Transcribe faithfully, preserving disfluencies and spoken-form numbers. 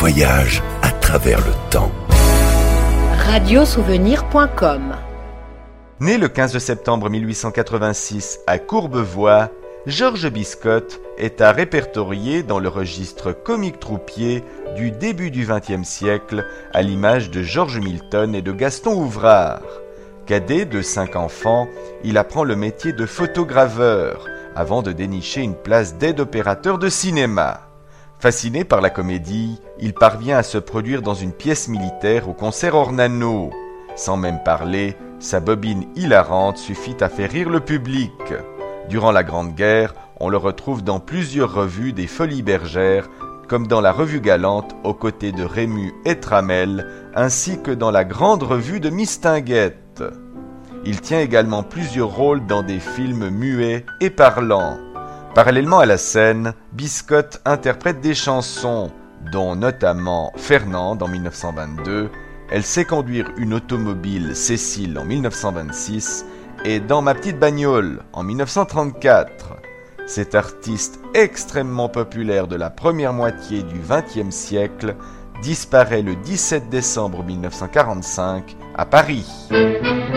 voyage à travers le temps. radiosouvenir point com. Né le quinze septembre mille huit cent quatre-vingt-six à Courbevoie, Georges Biscotte est à répertorier dans le registre comique troupier du début du vingtième siècle, à l'image de George Milton et de Gaston Ouvrard. Cadet de cinq enfants, il apprend le métier de photograveur avant de dénicher une place d'aide-opérateur de cinéma. Fasciné par la comédie, il parvient à se produire dans une pièce militaire au concert Ornano. Sans même parler, sa bobine hilarante suffit à faire rire le public. Durant la Grande Guerre, on le retrouve dans plusieurs revues des Folies Bergères, comme dans la Revue Galante aux côtés de Rému et Tramel, ainsi que dans la Grande Revue de Mistinguett. Il tient également plusieurs rôles dans des films muets et parlants. Parallèlement à la scène, Biscotte interprète des chansons, dont notamment Fernande en mille neuf cent vingt-deux, Elle sait conduire une automobile Cécile en mille neuf cent vingt-six et Dans ma petite bagnole en mille neuf cent trente-quatre. Cet artiste extrêmement populaire de la première moitié du vingtième siècle disparaît le dix-sept décembre mille neuf cent quarante-cinq à Paris.